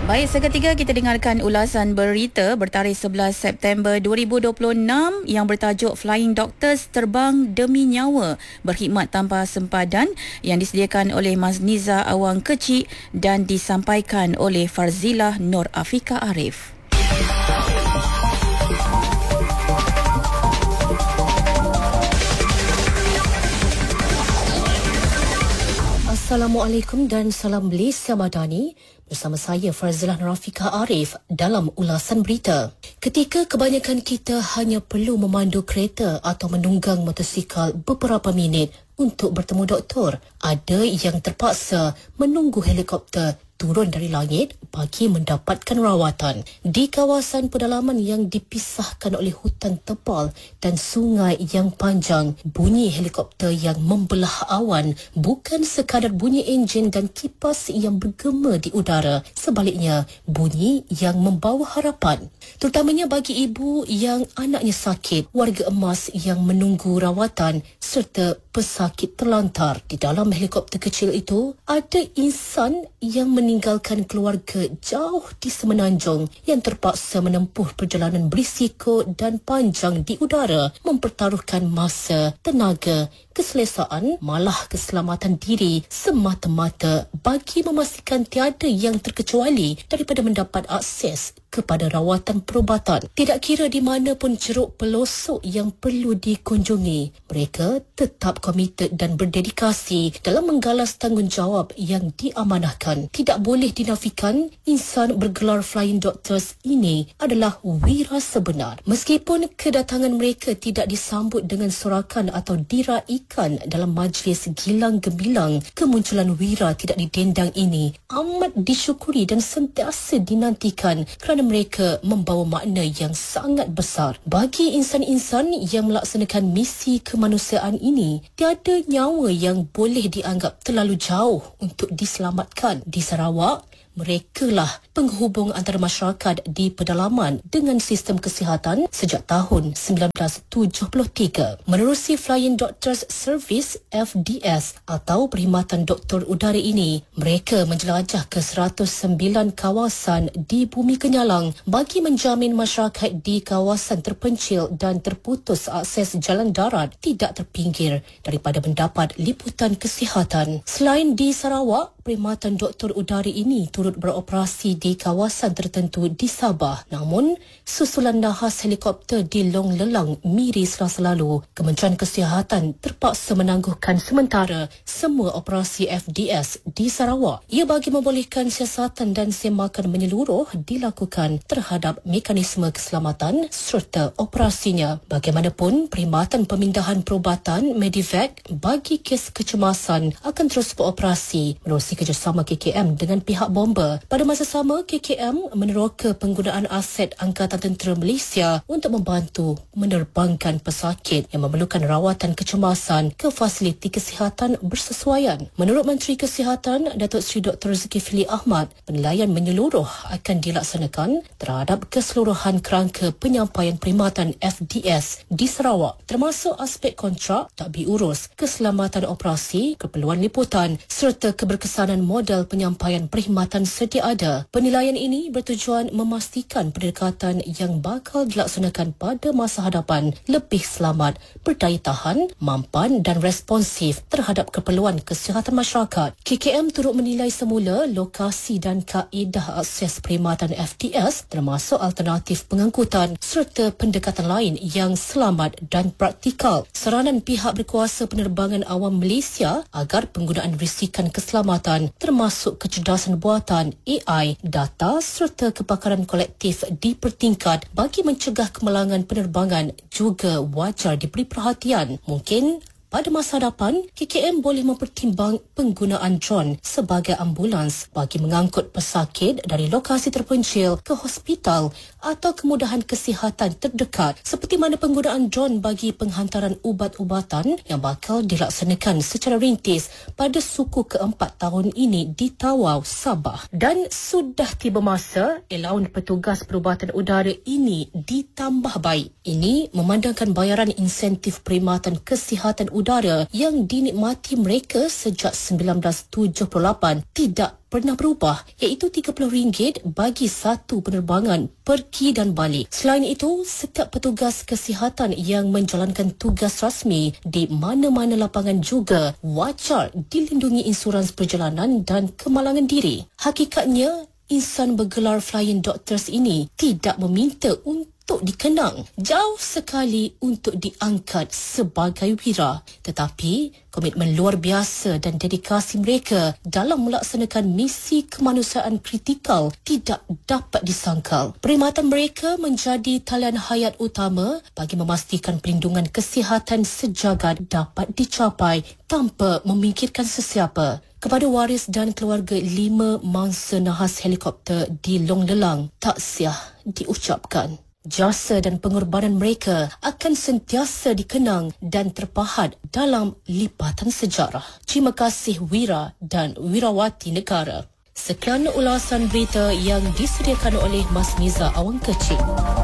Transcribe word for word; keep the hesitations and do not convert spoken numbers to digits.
Baik, seketika kita dengarkan ulasan berita bertarikh sebelas September dua ribu dua puluh enam yang bertajuk Flying Doctors Terbang Demi Nyawa Berkhidmat Tanpa Sempadan yang disediakan oleh Mas Niza Awang Kecik dan disampaikan oleh Farzilah Nur Afika Arif. Assalamualaikum dan salam Malaysia Madani. Bersama saya Farzilah Nur Afika Arif dalam ulasan berita. Ketika kebanyakan kita hanya perlu memandu kereta atau menunggang motosikal beberapa minit untuk bertemu doktor, ada yang terpaksa menunggu helikopter turun dari langit bagi mendapatkan rawatan. Di kawasan pedalaman yang dipisahkan oleh hutan tebal dan sungai yang panjang, bunyi helikopter yang membelah awan bukan sekadar bunyi enjin dan kipas yang bergema di udara. Sebaliknya, bunyi yang membawa harapan. Terutamanya bagi ibu yang anaknya sakit, warga emas yang menunggu rawatan serta pesakit terlantar. Di dalam helikopter kecil itu, ada insan yang meninggalkan keluarga jauh di semenanjung yang terpaksa menempuh perjalanan berisiko dan panjang di udara, mempertaruhkan masa, tenaga, keselesaan, malah keselamatan diri semata-mata bagi memastikan tiada yang terkecuali daripada mendapat akses kepada rawatan perubatan. Tidak kira di mana pun ceruk pelosok yang perlu dikunjungi, mereka tetap komited dan berdedikasi dalam menggalas tanggungjawab yang diamanahkan. Tidak boleh dinafikan, insan bergelar Flying Doctors ini adalah wira sebenar. Meskipun kedatangan mereka tidak disambut dengan sorakan atau diraikan dalam majlis gilang gemilang, kemunculan wira tidak didendang ini amat disyukuri dan sentiasa dinantikan kerana mereka membawa makna yang sangat besar. Bagi insan-insan yang melaksanakan misi kemanusiaan ini, tiada nyawa yang boleh dianggap terlalu jauh untuk diselamatkan. Di Sarawak, merekalah penghubung antara masyarakat di pedalaman dengan sistem kesihatan sejak tahun sembilan belas tujuh puluh tiga. Menerusi Flying Doctors Service F D S atau Perkhidmatan Doktor Udara ini, mereka menjelajah ke seratus sembilan kawasan di Bumi Kenyalang bagi menjamin masyarakat di kawasan terpencil dan terputus akses jalan darat tidak terpinggir daripada mendapat liputan kesihatan. Selain di Sarawak, Perkhidmatan Doktor Udara ini turut beroperasi di kawasan tertentu di Sabah. Namun, susulan nahas helikopter di Long Lelang, Miri Selasa lalu, Kementerian Kesihatan terpaksa menangguhkan sementara semua operasi F D S di Sarawak. Ia bagi membolehkan siasatan dan semakan menyeluruh dilakukan terhadap mekanisme keselamatan serta operasinya. Bagaimanapun, perkhidmatan pemindahan perubatan Medivac bagi kes kecemasan akan terus beroperasi menerusi kerjasama K K M dengan pihak bomba. Pada masa sama, K K M meneroka penggunaan aset Angkatan Tentera Malaysia untuk membantu menerbangkan pesakit yang memerlukan rawatan kecemasan ke fasiliti kesihatan bersesuaian. Menurut Menteri Kesihatan, Datuk Seri Doktor Zulkifli Ahmad, penilaian menyeluruh akan dilaksanakan terhadap keseluruhan kerangka penyampaian perkhidmatan F D S di Sarawak, termasuk aspek kontrak, tadbir urus, keselamatan operasi, keperluan liputan serta keberkesanan modal penyampaian perkhidmatan sedia ada. Penilaian ini bertujuan memastikan pendekatan yang bakal dilaksanakan pada masa hadapan lebih selamat, berdaya tahan, mampan dan responsif terhadap keperluan kesihatan masyarakat. K K M turut menilai semula lokasi dan kaedah akses perkhidmatan F D S termasuk alternatif pengangkutan serta pendekatan lain yang selamat dan praktikal. Saranan pihak berkuasa penerbangan awam Malaysia agar penggunaan risikan keselamatan termasuk kecerdasan buatan, A I, data serta kepakaran kolektif dipertingkat bagi mencegah kemalangan penerbangan juga wajar diberi perhatian. Mungkin pada masa hadapan, K K M boleh mempertimbang penggunaan drone sebagai ambulans bagi mengangkut pesakit dari lokasi terpencil ke hospital atau kemudahan kesihatan terdekat, seperti mana penggunaan drone bagi penghantaran ubat-ubatan yang bakal dilaksanakan secara rintis pada suku keempat tahun ini di Tawau, Sabah. Dan sudah tiba masa allowance petugas perubatan udara ini ditambah baik. Ini memandangkan bayaran insentif perkhidmatan kesihatan udara udara yang dinikmati mereka sejak sembilan belas tujuh puluh lapan tidak pernah berubah, iaitu tiga puluh ringgit bagi satu penerbangan pergi dan balik. Selain itu, setiap petugas kesihatan yang menjalankan tugas rasmi di mana-mana lapangan juga wajar dilindungi insurans perjalanan dan kemalangan diri. Hakikatnya, insan bergelar Flying Doctors ini tidak meminta untuk untuk dikenang, jauh sekali untuk diangkat sebagai wira. Tetapi, komitmen luar biasa dan dedikasi mereka dalam melaksanakan misi kemanusiaan kritikal tidak dapat disangkal. Perkhidmatan mereka menjadi talian hayat utama bagi memastikan perlindungan kesihatan sejagat dapat dicapai tanpa memikirkan sesiapa. Kepada waris dan keluarga lima mangsa nahas helikopter di Long Lelang, taksiah diucapkan. Jasa dan pengorbanan mereka akan sentiasa dikenang dan terpahat dalam lipatan sejarah. Terima kasih Wira dan Wirawati Negara. Sekian ulasan berita yang disediakan oleh Mas Miza Awang Kecil.